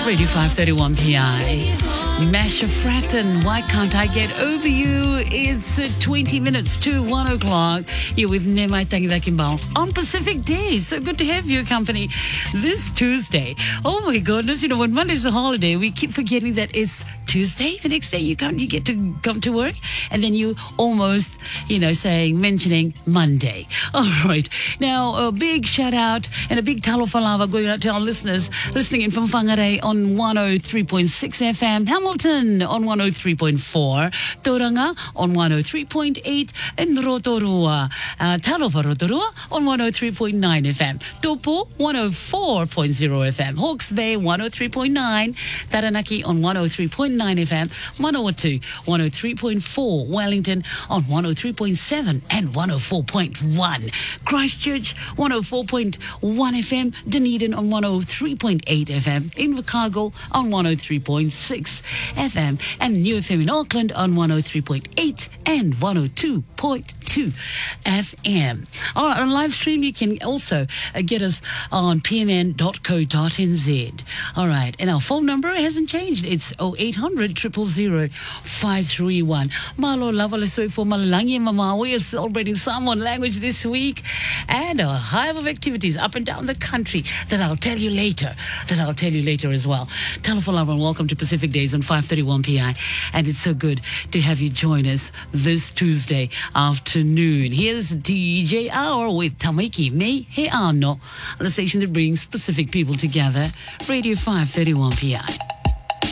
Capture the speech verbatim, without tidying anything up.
Radio five thirty-one P I. Masha Fratton, Why Can't I Get Over You? It's uh, twenty minutes to one o'clock. You're with Nemai Tangidakimbao on Pacific Days. So good to have your company this Tuesday. Oh my goodness, you know, when Monday's a holiday, we keep forgetting that it's Tuesday. The next day you come, you get to come to work, and then you almost, you know, saying, mentioning Monday. All right. Now, a big shout out and a big talofa lava going out to our listeners listening in from Whangarei on one oh three point six F M, Hamilton on one oh three point four, Tauranga on one oh three point eight, and Rotorua, uh, Talofa Rotorua on one oh three point nine F M, Taupo one oh four point oh F M, Hawke's Bay one oh three point nine, Taranaki on one oh three point nine F M, Manawatu one oh three point four, Wellington on one oh three point seven and one oh four point one, Christchurch one oh four point one F M, Dunedin on one oh three point eight F M, Invercargill on one oh three point six F M, and New F M in Auckland on one oh three point eight and one oh two point two F M. All right, on live stream you can also uh, get us on p m n dot co dot n z. All right, and our phone number hasn't changed. It's oh eight hundred, zero zero zero, five three one. Malo lavalesoi for Malangi Mama. We are celebrating Samoan language this week, and a hive of activities up and down the country that I'll tell you later. That I'll tell you later as well. Telephone love and welcome to Pacific Days on five thirty-one P I, and it's so good to have you join us this Tuesday afternoon. Here's D J Hour with Tamaki Me He Ano, the station that brings Pacific people together. Radio five thirty-one P I.